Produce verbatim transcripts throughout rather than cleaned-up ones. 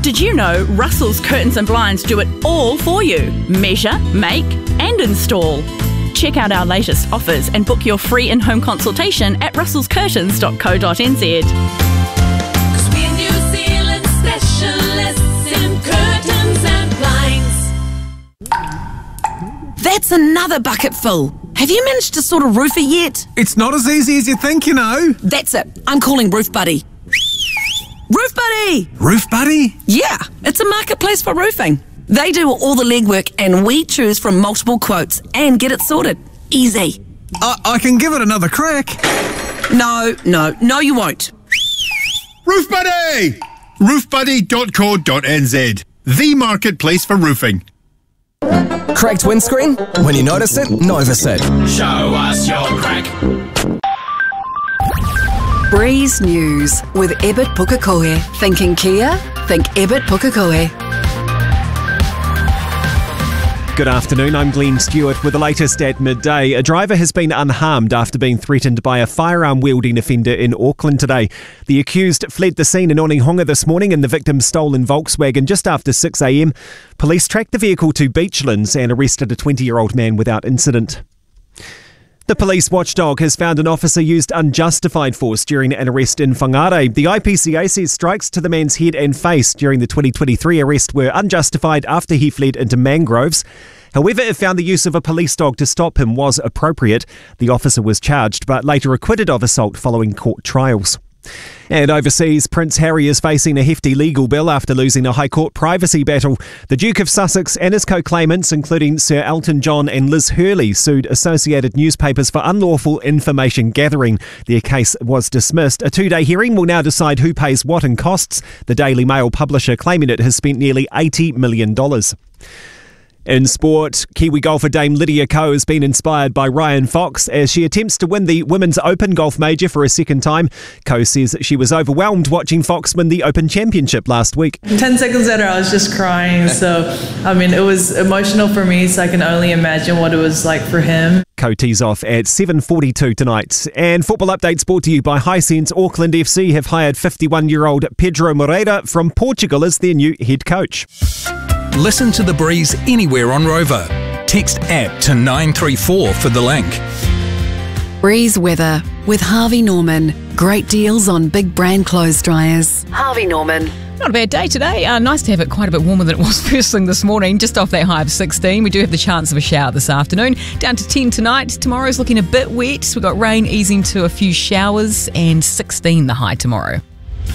Did you know Russell's Curtains and Blinds do it all for you? Measure, make and install. Check out our latest offers and book your free in-home consultation at russels curtains dot co dot n z. Cause we're New Zealand specialists in curtains and blinds. That's another bucket full. Have you managed to sort a roofer yet? It's not as easy as you think, you know. That's it. I'm calling Roof Buddy. Roof Buddy! Roof Buddy? Yeah, it's a marketplace for roofing. They do all the legwork and we choose from multiple quotes and get it sorted. Easy. I, I can give it another crack. No, no, no you won't. Roof Buddy! roof buddy dot co dot n z. The marketplace for roofing. Cracked windscreen? When you notice it, notice it. Show us your crack. Breeze News with Ebert Pukekohe. Thinking Kia? Think Ebert Pukekohe. Good afternoon, I'm Glenn Stewart with the latest at midday. A driver has been unharmed after being threatened by a firearm-wielding offender in Auckland today. The accused fled the scene in Onehunga this morning in the victim's stolen Volkswagen just after six a m. Police tracked the vehicle to Beachlands and arrested a twenty-year-old man without incident. The police watchdog has found an officer used unjustified force during an arrest in Whangarei. The I P C A says strikes to the man's head and face during the twenty twenty-three arrest were unjustified after he fled into mangroves. However, it found the use of a police dog to stop him was appropriate. The officer was charged but later acquitted of assault following court trials. And overseas, Prince Harry is facing a hefty legal bill after losing a High Court privacy battle. The Duke of Sussex and his co-claimants, including Sir Elton John and Liz Hurley, sued Associated Newspapers for unlawful information gathering. Their case was dismissed. A two-day hearing will now decide who pays what in costs, the Daily Mail publisher claiming it has spent nearly eighty million dollars. In sport, Kiwi golfer Dame Lydia Ko has been inspired by Ryan Fox as she attempts to win the Women's Open Golf Major for a second time. Ko says she was overwhelmed watching Fox win the Open Championship last week. Ten seconds later, I was just crying. So, I mean, it was emotional for me, so I can only imagine what it was like for him. Ko tees off at seven forty-two tonight. And football updates brought to you by Hisense. Auckland F C have hired fifty-one-year-old Pedro Moreira from Portugal as their new head coach. Listen to The Breeze anywhere on Rover. Text app to nine three four for the link. Breeze weather with Harvey Norman. Great deals on big brand clothes dryers. Harvey Norman. Not a bad day today. Uh, nice to have it quite a bit warmer than it was first thing this morning, just off that high of sixteen. We do have the chance of a shower this afternoon. Down to ten tonight. Tomorrow's looking a bit wet. So we've got rain easing to a few showers and sixteen the high tomorrow.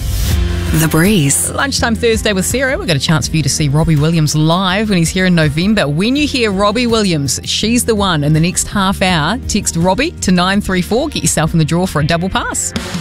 The Breeze. Lunchtime Thursday with Sarah. We've got a chance for you to see Robbie Williams live when he's here in November. When you hear Robbie Williams, she's the one in the next half hour. Text Robbie to nine three four. Get yourself in the draw for a double pass.